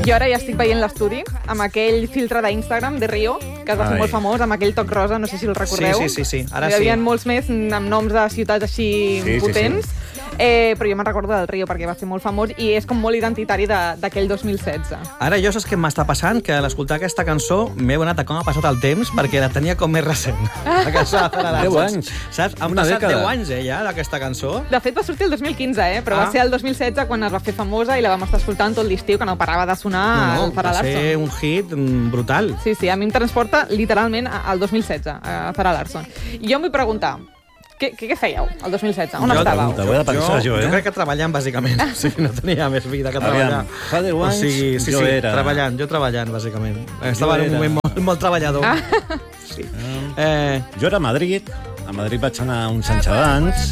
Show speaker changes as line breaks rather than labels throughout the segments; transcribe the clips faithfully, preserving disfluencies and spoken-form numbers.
Jo ara ja estic veient l'estudi amb aquell filtre d'Instagram de Rio, que es va fer
Ai.
molt famós, amb aquell toc rosa, no sé si el recordeu.
Sí, sí, sí, sí. Ara
Hi havia
sí.
molts més amb noms de ciutats així
Sí, sí,
potents, eh, però jo me'n recordo del Rio perquè va ser molt famós i és com molt identitari de- d'aquell dos mil setze.
Ara jo saps què m'està passant? Que a l'escoltar aquesta cançó m'he adonat de com ha passat el temps perquè la tenia com més recent. La cançó de Zara
Deu
Larsson.
anys.
Saps? Han
Una
passat
dècada.
deu anys, eh, ja, d'aquesta cançó.
De fet, va sortir el dos mil quinze, eh? però
Ah.
va ser el dos mil setze quan es va fer famosa i la vam estar escoltant tot l'estiu, que no parava de sonar el Zara
va
Larsson.
ser un hit mm, brutal.
Sí, sí, a mi em transporta literalment a- al dos mil setze, a Zara Larsson. I jo em vull preguntar, què, què, què fèieu el dos mil setze? On
Jo-
estàveu?
Ho he de pensar jo, eh?
Jo crec que treballant, bàsicament. O sigui, no tenia més vida que
Aviam,
treballar.
fa deu anys
o sigui, sí,
jo
sí,
era-
treballant, jo treballant, bàsicament. Estava en un
era-
moment molt, molt treballador.
Ah.
Sí. Eh,
Jo era a Madrid, a Madrid vaig anar uns anys abans.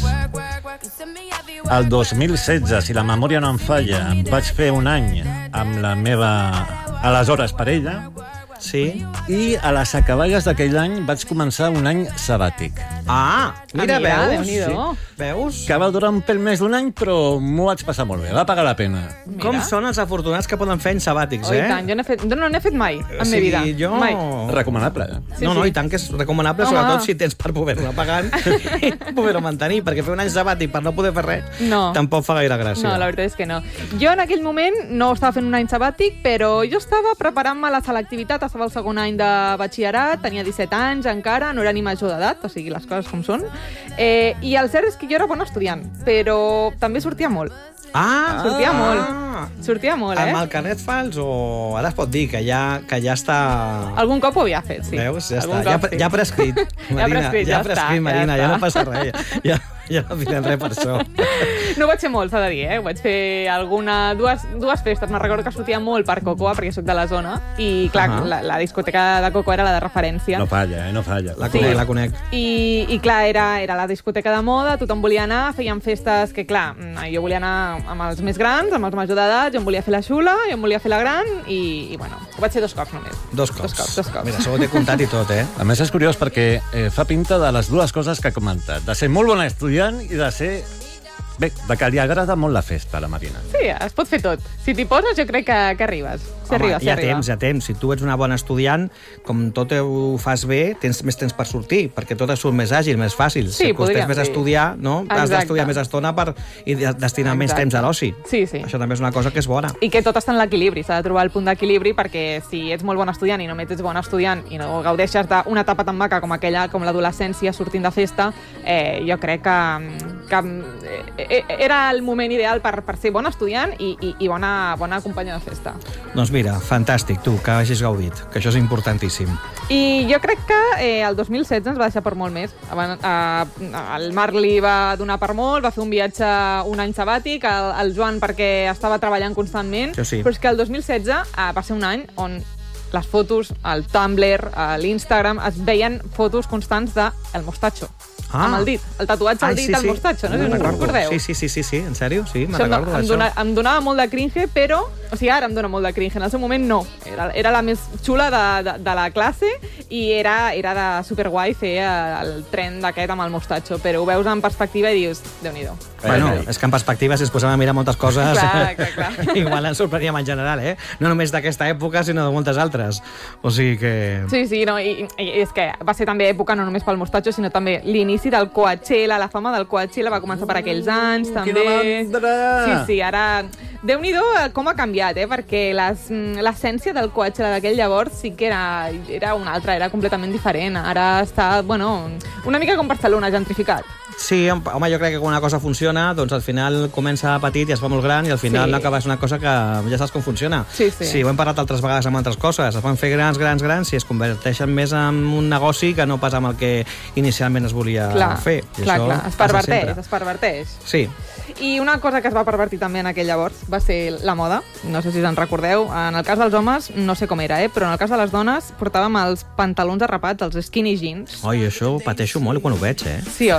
El dos mil setze, si la memòria no em falla, vaig fer un any amb la meva aleshores parella
sí.
i a les acaballes d'aquell any vaig començar un any sabàtic.
Ah, mira,
Ah, mira,
veus?
Déu-n'hi-do.
Veus?
Que va durar un pèl més d'un any, però m'ho vaig passar molt bé, va pagar la pena.
Mira.
Com són els afortunats que poden fer anys sabàtics,
Oh, i
eh?
tant, jo n'he fet, no n'he fet mai en
O
la
sigui,
meva vida.
jo...
Mai.
Recomanable.
Sí,
no, no,
sí.
i tant que és recomanable,
Home.
sobretot si tens per poder-la pagant i poder-ho mantenir, perquè fer un any sabàtic per no poder fer res
No.
tampoc fa gaire gràcia.
No, la veritat és que no. Jo en aquell moment no estava fent un any sabàtic, però jo estava preparant-me a la selectivitat, estava al segon any de batxillerat, tenia disset anys encara, no era ni major d'edat, o sigui, les coses com són. Eh, I el cert és que jo era bona estudiant, però també sortia molt.
Ah!
Sortia
ah.
molt. Sortia molt, eh?
Amb el carnet fals o... Ara es pot dir que ja, que ja està...
Algun cop ho havia fet, sí.
Veus? Ja
Algun
està. Ja,
cop, sí.
ja ha prescrit, Marina.
prescrit, ja
ha prescrit,
està,
Marina.
ja
Ja, no
està.
passa res. Ja, ja no direm res per això.
No ho vaig fer molt, s'ha de dir, eh? Ho vaig fer alguna... dues, dues festes. Me'n recordo que sortia molt per Cocoa, perquè sóc de la zona, i, clar,
Ahà.
la, la discoteca de Cocoa era la de referència.
No falla, eh? No falla.
La
Sí.
conec, la conec.
I, i clar, era, era la discoteca de moda, tothom volia anar, feien festes que, clar, jo volia anar amb els més grans, amb els majors d'edat, jo em volia fer la xula, jo em volia fer la gran, i, i bueno, ho vaig fer dos cops només.
Dos cops.
Dos cops, dos cops.
Mira, això ho t'he comptat i tot, eh?
A més, és curiós perquè eh, fa pinta de les dues coses que ha comentat. De ser molt bona estudiant i de ser... Bé, de que li agrada molt la festa, a la Marina.
Sí, es pot fer tot. Si t'hi poses, jo crec que, que arribes. Si
Home,
arriba, si
hi ha
arriba.
temps, hi ha temps. Si tu ets una bona estudiant, com tot ho fas bé, tens més temps per sortir, perquè tot et surt més àgil, més fàcil.
Sí,
si costés
podríem
més
dir.
estudiar, no? Has
Exacte.
d'estudiar més estona per, i de- destinar més
Exacte.
temps a l'oci.
Sí, sí.
Això també és una cosa que és bona.
I que tot està en l'equilibri, s'ha de trobar el punt d'equilibri, perquè si ets molt bon estudiant i només ets bon estudiant i no gaudeixes d'una etapa tan maca com aquella, com l'adolescència, sortint de festa, eh, jo crec que, que eh, era el moment ideal per, per ser bon estudiant i, i, i bona, bona companya de festa.
Doncs mira, fantàstic, tu, que hagis gaudit, que això és importantíssim.
I jo crec que eh, el dos mil setze ens va deixar per molt més. Aban- eh, el Marc li va donar per molt, va fer un viatge un any sabàtic, el, el Joan perquè estava treballant constantment,
Jo sí.
però és que el dos mil setze eh, va ser un any on les fotos, al Tumblr, a l'Instagram, es veien fotos constants de el mostatxo.
Ah.
Amb el dit, el tatuatge al
Ai,
dit
sí,
al
sí.
mostatxo, no sé si
Me'n
us en
recordo.
recordeu.
Sí, sí, sí, sí, sí, en sèrio? Sí, me'n
Això em,
recordo
em,
d'això.
dona, em donava molt de cringe, però... O sigui, ara em dona molt de cringe. En el seu moment, no. Era, era la més xula de, de, de la classe i era, era de superguai fer el tren d'aquest amb el mostatxo, però ho veus en perspectiva i dius, Déu-n'hi-do.
Bueno, és que en perspectiva, si ens posem a mirar moltes coses,
Clar, clar, clar.
igual ens sorprendríem en general, eh? No només d'aquesta època, sinó de moltes altres. O sigui que...
Sí, sí, no, i, i és que va ser també època no només pel mostatxo, sinó també l'inici del Coachella, la fama del Coachella va començar per aquells anys,
Uh,
també.
quina mandra!
Sí, sí, ara... Déu-n'hi-do com ha canviat, eh? Perquè les- l'essència del Coachella d'aquell llavors sí que era, era una altra, era completament diferent. Ara està, bueno, una mica com Barcelona, gentrificat.
Sí, home, jo crec que quan una cosa funciona, doncs al final comença petit i es fa molt gran i al final
Sí.
no acaba una cosa que ja saps com funciona.
Sí, sí.
Sí, ho hem parlat altres vegades amb altres coses. Es van fer grans, grans, grans i es converteixen més en un negoci que no pas amb el que inicialment es volia
Clar,
fer. I
clar,
això
clar, es
passa
perverteix,
sempre.
es perverteix.
Sí.
I una cosa que es va pervertir també en aquell llavors va ser la moda. No sé si us en recordeu. En el cas dels homes, no sé com era, eh? Però en el cas de les dones portàvem els pantalons arrapats, els skinny jeans.
Oi, això ho pateixo molt quan ho veig, eh?
Sí, oi?
Perquè jo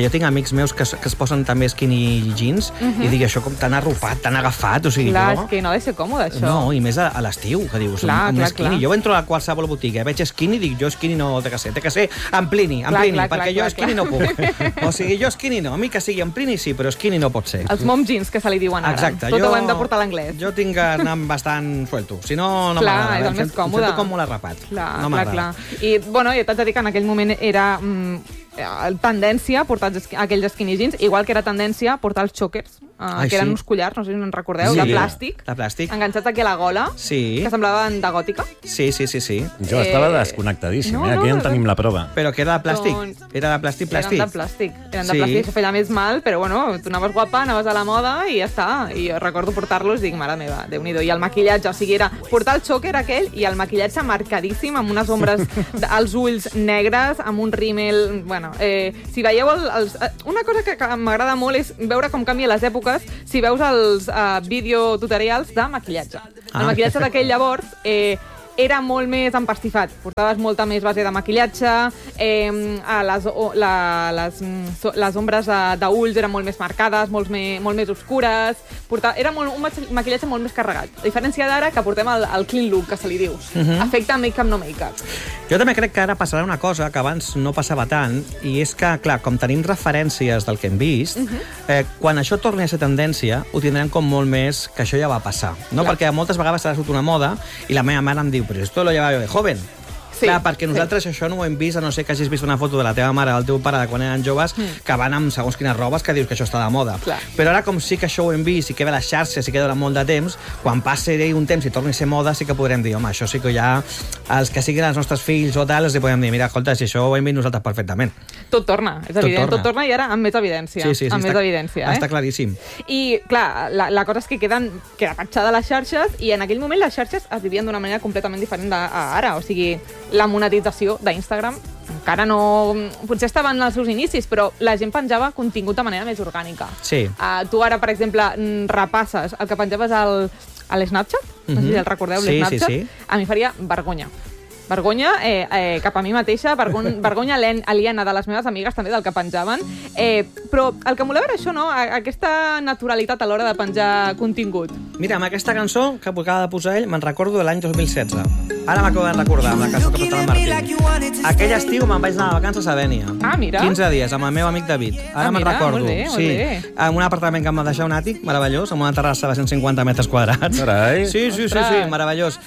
jo tinc amics meus que, que es posen també skinny jeans uh-huh. i dic, això com tan arrupat, tan agafat, o sigui,
clar,
jo...
és que no ha de ser còmode, això.
No, i més a, a l'estiu, que dius, clar, un, un clar, skinny. Clar. Jo entro a qualsevol botiga, veig skinny i dic, jo skinny no té que ser, té que ser en Plini, en clar, Plini, clar, perquè clar, jo clar, skinny clar. no puc. O sigui, jo skinny no, a mi que sigui en Plini sí, però skinny no pot ser.
Els mom jeans que se li diuen ara.
Exacte.
Tot
jo,
ho hem de portar a l'anglès.
Jo tinc que anar bastant suelto, si no, no m'agrada.
Clar, és el més còmode.
Em sento com molt arrapat.
Clar,
no
clar, clar. I, bueno, jo t'haig de dir que en aquell moment era... Mm, tendència portar aquells skinny jeans, igual que era tendència portar els chokers, uh, Ai, que eren sí. uns collars, no sé si en recordeu, sí, de plàstic,
de plàstic,
enganxats aquí a la gola,
sí.
que semblaven de gòtica.
Sí, sí, sí, sí.
Jo eh... estava desconnectadíssim, no, eh? Aquí no, en tenim la prova.
Però que era de plàstic? Doncs... Era de plàstic, plàstic?
Eren de plàstic, eren de sí. plàstic, això feia més mal, però bueno, tu anaves guapa, anaves a la moda i ja està. I jo recordo portar-los i dic, mare meva, Déu-n'hi-do. I el maquillatge, o sigui, era portar el xoker aquell i el maquillatge marcadíssim, amb unes ombres als ulls negres, amb un rímel, bueno, eh, si veieu el, els... Una cosa que, que m'agrada molt és veure com canvien les èpoques si veus els uh, videotutorials de maquillatge. El ah. maquillatge d'aquell llavors eh, era molt més empastifat. Portaves molta més base de maquillatge, eh, les, la, les, les ombres d'ulls eren molt més marcades, molt, me, molt més oscures. Portava, era molt, un maquillatge molt més carregat. A diferència d'ara, que portem el, el clean look, que se li diu. Uh -huh. Efecte make-up, no make-up.
Jo també crec que ara passarà una cosa que abans no passava tant, i és que, clar, com tenim referències del que hem vist, uh -huh. eh, quan això torni a ser tendència, ho tindrem com molt més que això ja va passar. No? Perquè moltes vegades s'ha sigut una moda i la meva mare em diu, però esto lo llevaba yo de joven. Sí, clar, perquè nosaltres sí. això no ho hem vist, a no ser que hagis vist una foto de la teva mare o del teu pare de quan eren joves, mm. que van amb segons quines robes que dius que això està de moda. Clar. Però ara, com sí que això ho hem vist i que ve a les xarxes i que dura molt de temps, quan passi un temps i torni a ser moda, sí que podrem dir, home, això sí que ja... Els que siguin els nostres fills o tal, els podem dir, mira, escolta, si això ho hem vist nosaltres perfectament.
Tot torna, és evident, tot torna, tot torna i ara amb més evidència.
Sí, sí, sí,
amb
està,
més evidència, eh?
Està claríssim.
I, clar, la, la cosa és que queden, queda petjada a les xarxes i en aquell moment les xarxes es vivien d'una manera completament diferent d'ara. O sigui, la monetització d'Instagram encara no... Potser estava en els seus inicis, però la gent penjava contingut de manera més orgànica.
Sí.
Uh, tu ara, per exemple, repasses el que penjaves al, a l'Snapchat, mm-hmm. no sé si el recordeu,
sí,
l'Snapchat,
sí, sí.
a mi faria vergonya. Vergonya eh, eh, cap a mi mateixa, vergon, vergonya aliena de les meves amigues també del que penjaven, eh, però el que em voleva era això, no? Aquesta naturalitat a l'hora de penjar contingut.
Mira, amb aquesta cançó que acaba de posar ell, me'n recordo de l'any dos mil setze. Ara m'acabo de recordar, amb la cançó que portava el Martín. Aquell estiu me'n vaig anar de vacances a Bènia.
Ah, mira.
quinze dies, amb el meu amic David. Ara
ah,
me'n recordo.
Molt bé, molt
sí,
bé.
En un apartament que em va deixar un àtic, meravellós, amb una terrassa de cent cinquanta metres quadrats.
Carai.
Sí, sí, sí, sí, meravellós.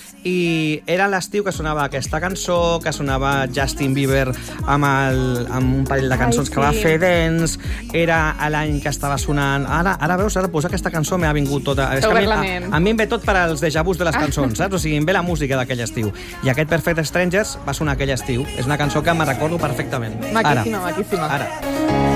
I era l'estiu que sonava aquesta cançó, que sonava Justin Bieber amb, el, amb un parell de cançons Ai, sí. que va fer Dance, era l'any que estava sonant... Ara, ara veus, ara posar aquesta cançó m'ha vingut tota... És que a, mi, a, a mi em ve tot per als déjà vus de les cançons, saps? O sigui, em ve la música d'aquell estiu. I aquest Perfect Strangers va sonar aquell estiu. És una cançó que me recordo perfectament.
Maquíssima,
ara.
maquíssima.
Ara.